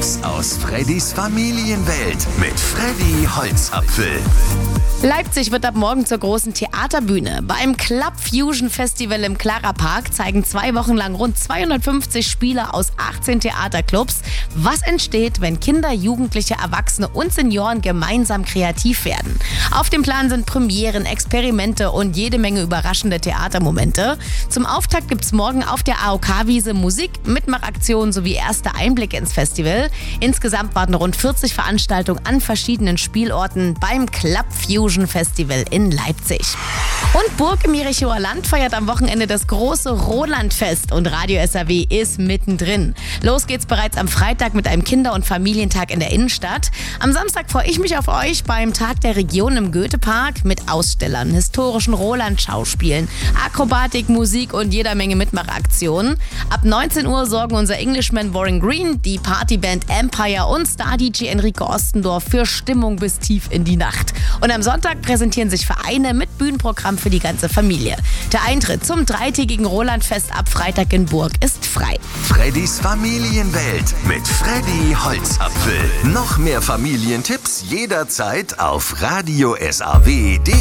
Tipps aus Freddys Familienwelt mit Freddy Holzapfel. Leipzig wird ab morgen zur großen Theaterbühne. Beim Club Fusion Festival im Clara Park zeigen 2 Wochen lang rund 250 Spieler aus 18 Theaterclubs, was entsteht, wenn Kinder, Jugendliche, Erwachsene und Senioren gemeinsam kreativ werden. Auf dem Plan sind Premieren, Experimente und jede Menge überraschende Theatermomente. Zum Auftakt gibt's morgen auf der AOK-Wiese Musik, Mitmachaktionen sowie erste Einblicke ins Festival. Insgesamt warten rund 40 Veranstaltungen an verschiedenen Spielorten beim Club Fusion Festival in Leipzig. Und Burg im Jerichower Land feiert am Wochenende das große Rolandfest und Radio SAW ist mittendrin. Los geht's bereits am Freitag mit einem Kinder- und Familientag in der Innenstadt. Am Samstag freue ich mich auf euch beim Tag der Region im Goethepark mit Ausstellern, historischen Roland-Schauspielen, Akrobatik, Musik und jeder Menge Mitmachaktionen. Ab 19 Uhr sorgen unser Englishman Warren Green, die Partyband Empire und Star-DJ Enrico Ostendorf für Stimmung bis tief in die Nacht. Und am Sonntag präsentieren sich Vereine mit Bühnenprogramm für die ganze Familie. Der Eintritt zum 3-tägigen Rolandfest ab Freitag in Burg ist frei. Freddys Familienwelt mit Freddy Holzapfel. Noch mehr Familientipps jederzeit auf Radio SAW.